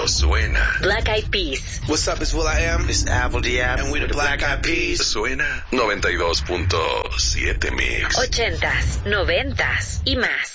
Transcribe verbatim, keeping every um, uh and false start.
pero suena. Black Eyed Peas. What's up, it's Will I Am. It's Avril Diab. And we're the Black Eyed Peas. Suena noventa y dos punto siete Mix. Ochentas, noventas y más.